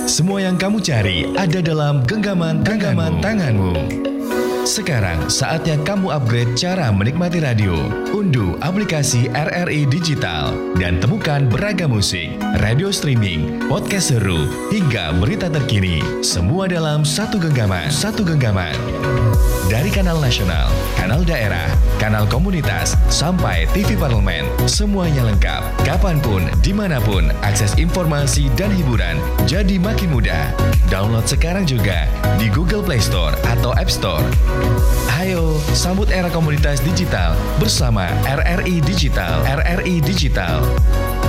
Semua yang kamu cari ada dalam genggaman tanganmu. Sekarang saatnya kamu upgrade cara menikmati radio. Unduh aplikasi RRI Digital dan temukan beragam musik, radio streaming, podcast seru, hingga berita terkini. Semua dalam satu genggaman. Dari kanal nasional, kanal daerah, kanal komunitas, sampai TV Parlemen, semuanya lengkap. Kapanpun, dimanapun, akses informasi dan hiburan jadi makin mudah. Download sekarang juga di Google Play Store atau App Store. Ayo, sambut era komunitas digital bersama RRI Digital.